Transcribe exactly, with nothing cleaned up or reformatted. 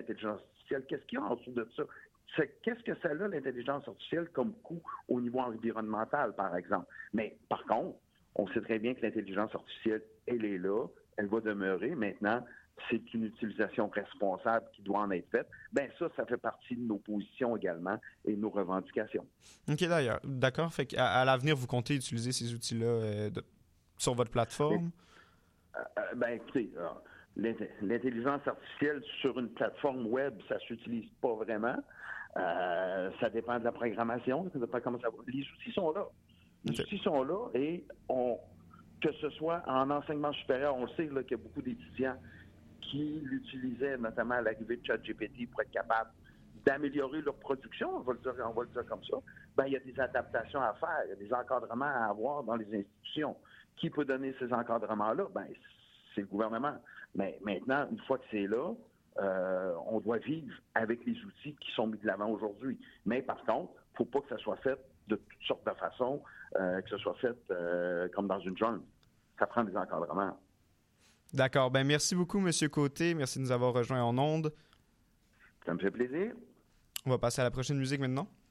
l'intelligence artificielle? Qu'est-ce qu'il y a en dessous de ça? C'est, qu'est-ce que ça a, l'intelligence artificielle, comme coût au niveau environnemental, par exemple? Mais par contre, on sait très bien que l'intelligence artificielle, elle est là, elle va demeurer. Maintenant, c'est une utilisation responsable qui doit en être faite. Bien, ça, ça fait partie de nos positions également et de nos revendications. OK, d'ailleurs. D'accord. Fait qu'à à l'avenir, vous comptez utiliser ces outils-là euh, de, sur votre plateforme? Euh, euh, ben, écoutez, euh, l'intelligence artificielle sur une plateforme web, ça s'utilise pas vraiment. Euh, ça dépend de la programmation, ça dépend comment ça va. Les outils sont là. Les okay. outils sont là et on, que ce soit en enseignement supérieur, on le sait là, qu'il y a beaucoup d'étudiants qui l'utilisaient, notamment à l'arrivée de ChatGPT, pour être capable d'améliorer leur production, on va le dire, on va le dire comme ça. Ben, il y a des adaptations à faire, il y a des encadrements à avoir dans les institutions. Qui peut donner ces encadrements-là? Ben, c'est le gouvernement. Mais maintenant, une fois que c'est là, euh, on doit vivre avec les outils qui sont mis de l'avant aujourd'hui. Mais par contre, il ne faut pas que ça soit fait de toutes sortes de façons, euh, que ce soit fait euh, comme dans une jungle. Ça prend des encadrements. D'accord. Ben merci beaucoup, M. Côté. Merci de nous avoir rejoints en ondes. Ça me fait plaisir. On va passer à la prochaine musique maintenant.